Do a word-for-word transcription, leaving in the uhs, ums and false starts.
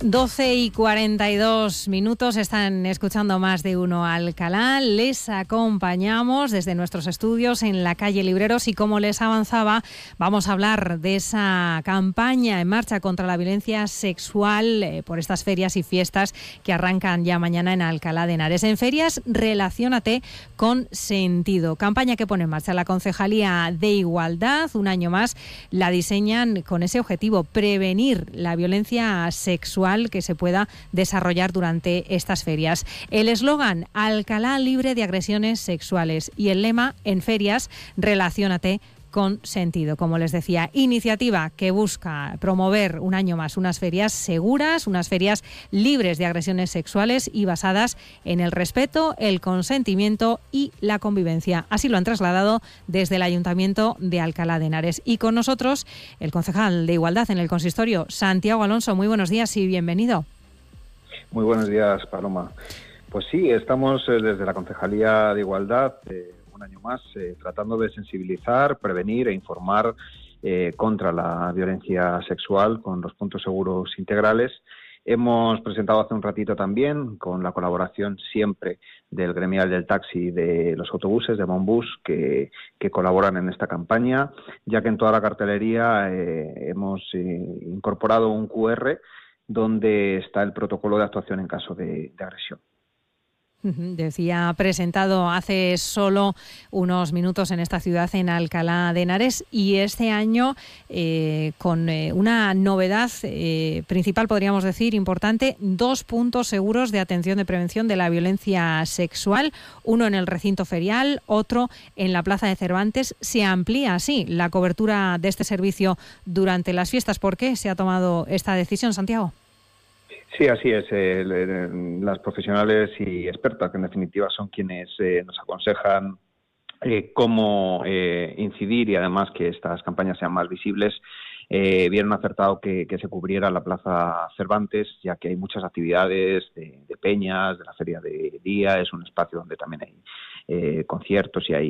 doce y cuarenta y dos minutos, están escuchando Más de Uno Alcalá. Les acompañamos desde nuestros estudios en la calle Libreros y, como les avanzaba, vamos a hablar de esa campaña en marcha contra la violencia sexual eh, por estas ferias y fiestas que arrancan ya mañana en Alcalá de Henares. En ferias, Relaciónate con Sentido, campaña que pone en marcha la Concejalía de Igualdad. Un año más la diseñan con ese objetivo: prevenir la violencia sexual que se pueda desarrollar durante estas ferias. El eslogan: Alcalá libre de agresiones sexuales, y el lema: en ferias, Relaciónate con Sentido. Como les decía, iniciativa que busca promover un año más unas ferias seguras, unas ferias libres de agresiones sexuales y basadas en el respeto, el consentimiento y la convivencia. Así lo han trasladado desde el Ayuntamiento de Alcalá de Henares. Y con nosotros el concejal de Igualdad en el consistorio, Santiago Alonso. Muy buenos días y bienvenido. Muy buenos días, Paloma. Pues sí, estamos eh, desde la Concejalía de Igualdad eh, un año más eh, tratando de sensibilizar, prevenir e informar eh, contra la violencia sexual con los puntos seguros integrales. Hemos presentado hace un ratito también, con la colaboración siempre del gremial del taxi y de los autobuses, de Monbus, que, que colaboran en esta campaña, ya que en toda la cartelería eh, hemos eh, incorporado un cu erre donde está el protocolo de actuación en caso de, de agresión. Decía, presentado hace solo unos minutos en esta ciudad, en Alcalá de Henares, y este año eh, con eh, una novedad eh, principal, podríamos decir, importante: dos puntos seguros de atención de prevención de la violencia sexual, uno en el recinto ferial, otro en la Plaza de Cervantes. Se amplía así la cobertura de este servicio durante las fiestas. ¿Por qué se ha tomado esta decisión, Santiago? Sí, así es. Eh, las profesionales y expertas, que en definitiva son quienes eh, nos aconsejan eh, cómo eh, incidir y además que estas campañas sean más visibles, eh, vieron acertado que, que se cubriera la Plaza Cervantes, ya que hay muchas actividades de, de peñas, de la feria de día. Es un espacio donde también hay eh, conciertos y hay